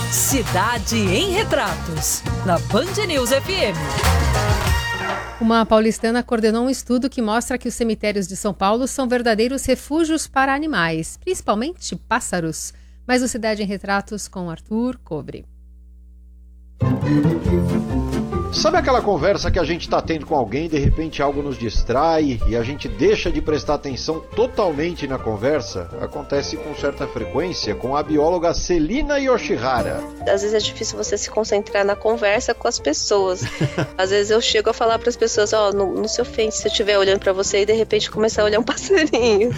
Cidade em Retratos, na Band News FM. Uma paulistana coordenou um estudo que mostra que os cemitérios de São Paulo são verdadeiros refúgios para animais, principalmente pássaros. Mas o Cidade em Retratos com Arthur Cobre. Sabe aquela conversa que a gente está tendo com alguém e de repente algo nos distrai e a gente deixa de prestar atenção totalmente na conversa? Acontece com certa frequência com a bióloga Celina Yoshihara. Às vezes é difícil você se concentrar na conversa com as pessoas. Às vezes eu chego a falar para as pessoas, não se ofende se eu estiver olhando para você e de repente começar a olhar um passarinho.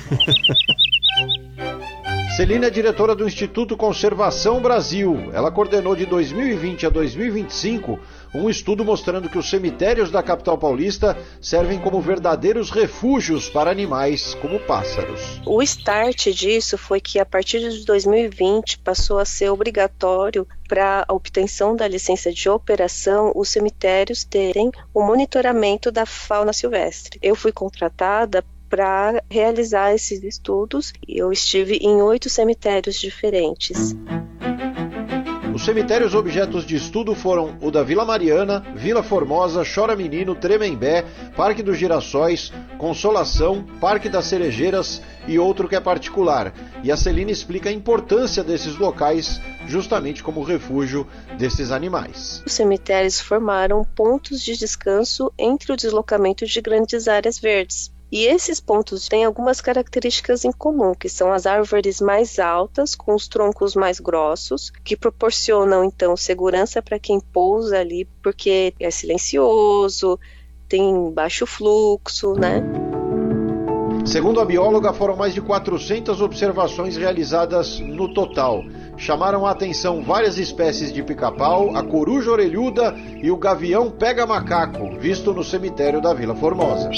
Celina é diretora do Instituto Conservação Brasil. Ela coordenou de 2020 a 2025 um estudo mostrando que os cemitérios da capital paulista servem como verdadeiros refúgios para animais como pássaros. O start disso foi que a partir de 2020 passou a ser obrigatório para a obtenção da licença de operação os cemitérios terem o monitoramento da fauna silvestre. Eu fui contratada para realizar esses estudos e eu estive em 8 cemitérios diferentes. Os cemitérios objetos de estudo foram o da Vila Mariana, Vila Formosa, Chora Menino, Tremembé, Parque dos Girassóis, Consolação, Parque das Cerejeiras e outro que é particular. E a Celina explica a importância desses locais justamente como refúgio desses animais. Os cemitérios formaram pontos de descanso entre o deslocamento de grandes áreas verdes. E esses pontos têm algumas características em comum, que são as árvores mais altas, com os troncos mais grossos, que proporcionam, então, segurança para quem pousa ali, porque é silencioso, tem baixo fluxo, né? Segundo a bióloga, foram mais de 400 observações realizadas no total. Chamaram a atenção várias espécies de pica-pau, a coruja orelhuda e o gavião pega-macaco, visto no cemitério da Vila Formosa.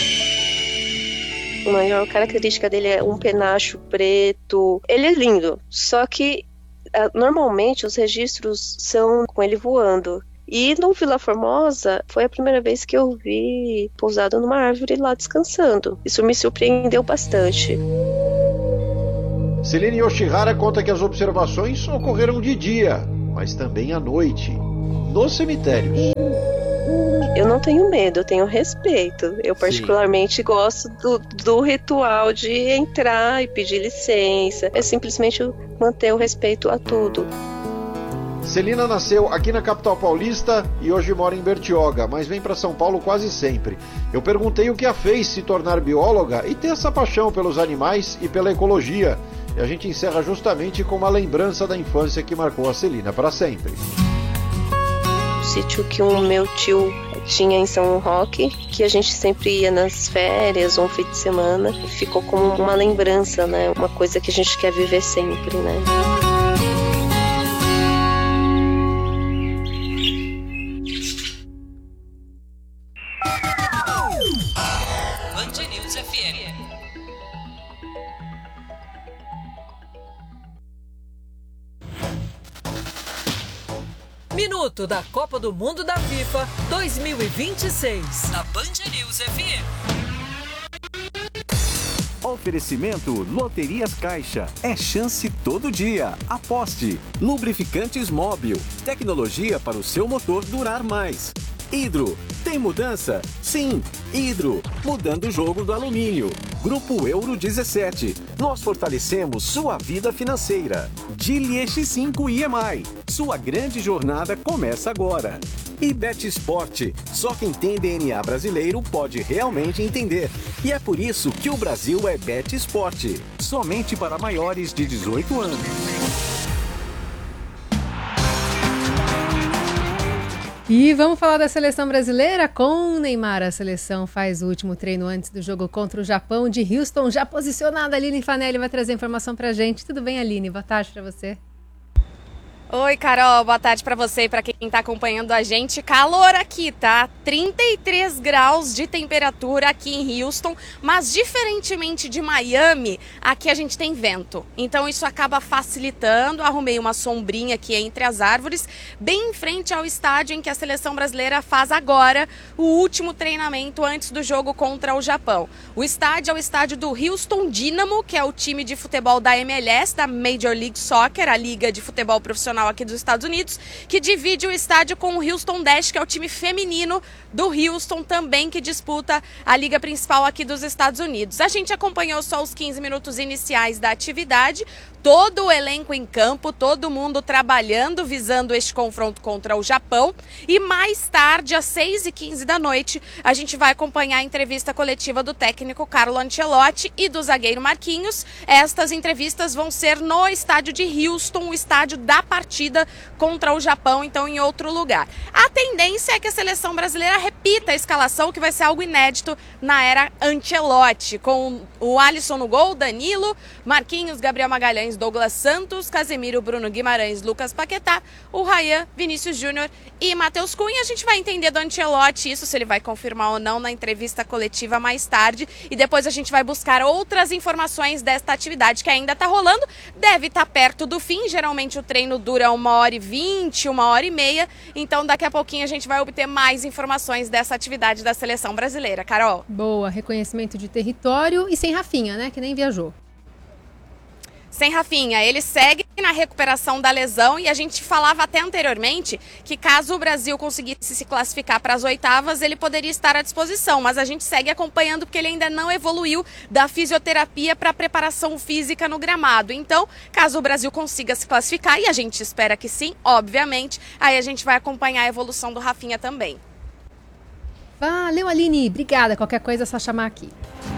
A maior característica dele é um penacho preto. Ele é lindo, só que normalmente os registros são com ele voando. E no Vila Formosa foi a primeira vez que eu vi pousado numa árvore lá descansando. Isso me surpreendeu bastante. Celina Yoshihara conta que as observações ocorreram de dia, mas também à noite, nos cemitérios. Eu não tenho medo, eu tenho respeito. Eu particularmente gosto do ritual de entrar e pedir licença. É simplesmente manter o respeito a tudo. Celina nasceu aqui na capital paulista e hoje mora em Bertioga, mas vem para São Paulo quase sempre. Eu perguntei o que a fez se tornar bióloga e ter essa paixão pelos animais e pela ecologia. E a gente encerra justamente com uma lembrança da infância que marcou a Celina para sempre. O sítio que o meu tio tinha em São Roque, que a gente sempre ia nas férias ou um fim de semana, ficou como uma lembrança, né? Uma coisa que a gente quer viver sempre, né? Band News FM. Minuto da Copa do Mundo da FIFA 2026, na Band News FM. Oferecimento Loterias Caixa. É chance todo dia. Aposte. Lubrificantes Móbil. Tecnologia para o seu motor durar mais. Hidro. Tem mudança? Sim. Hidro. Mudando o jogo do alumínio. Grupo Euro 17. Nós fortalecemos sua vida financeira. Gili X5 EMI. Sua grande jornada começa agora. E Bet Sport. Só quem tem DNA brasileiro pode realmente entender. E é por isso que o Brasil é Bet Sport. Somente para maiores de 18 anos. E vamos falar da seleção brasileira com o Neymar. A seleção faz o último treino antes do jogo contra o Japão de Houston. Já posicionada, a Aline Fanelli vai trazer informação pra gente. Tudo bem, Aline? Boa tarde pra você. Oi, Carol, boa tarde para você e para quem está acompanhando a gente. Calor aqui, tá? 33 graus de temperatura aqui em Houston, mas diferentemente de Miami, aqui a gente tem vento. Então isso acaba facilitando. Arrumei uma sombrinha aqui entre as árvores, bem em frente ao estádio em que a seleção brasileira faz agora o último treinamento antes do jogo contra o Japão. O estádio é o estádio do Houston Dynamo, que é o time de futebol da MLS, da Major League Soccer, a liga de futebol profissional profissional aqui dos Estados Unidos, que divide o estádio com o Houston Dash, que é o time feminino do Houston também, que disputa a liga principal aqui dos Estados Unidos. A gente acompanhou só os 15 minutos iniciais da atividade, todo o elenco em campo, todo mundo trabalhando, visando este confronto contra o Japão. E mais tarde, às 6h15 da noite, a gente vai acompanhar a entrevista coletiva do técnico Carlo Ancelotti e do zagueiro Marquinhos. Estas entrevistas vão ser no estádio de Houston, o estádio da partida contra o Japão, então em outro lugar. A tendência é que a seleção brasileira repita a escalação, que vai ser algo inédito na era Ancelotti, com o Alisson no gol, Danilo, Marquinhos, Gabriel Magalhães, Douglas Santos, Casemiro, Bruno Guimarães, Lucas Paquetá, o Ryan, Vinícius Júnior e Matheus Cunha. A gente vai entender do Ancelotti isso, se ele vai confirmar ou não na entrevista coletiva mais tarde, e depois a gente vai buscar outras informações desta atividade que ainda está rolando, deve estar perto do fim. Geralmente o treino dura 1h20, 1h30, então daqui a pouquinho a gente vai obter mais informações dessa atividade da seleção brasileira. Carol? Boa, reconhecimento de território e sem Rafinha, né, que nem viajou. Sem Rafinha, ele segue na recuperação da lesão, e a gente falava até anteriormente que caso o Brasil conseguisse se classificar para as oitavas, ele poderia estar à disposição, mas a gente segue acompanhando porque ele ainda não evoluiu da fisioterapia para a preparação física no gramado. Então, caso o Brasil consiga se classificar, e a gente espera que sim, obviamente, aí a gente vai acompanhar a evolução do Rafinha também. Valeu, Aline. Obrigada. Qualquer coisa é só chamar aqui.